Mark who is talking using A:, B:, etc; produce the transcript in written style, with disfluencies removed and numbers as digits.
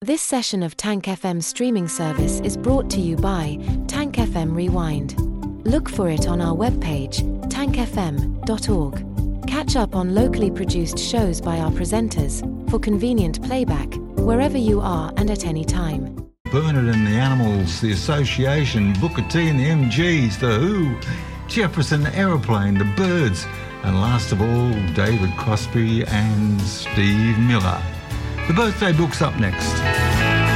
A: This session of Tank FM streaming service is brought to you by Tank FM Rewind. Look for it on our webpage, tankfm.org. Catch up on locally produced shows by our presenters, for convenient playback, wherever you are and at any time.
B: Bernard and the Animals, the Association, Booker T and the MGs, The Who, Jefferson Aeroplane, The Byrds, and last of all, David Crosby and Steve Miller. The Birthday Book's up next.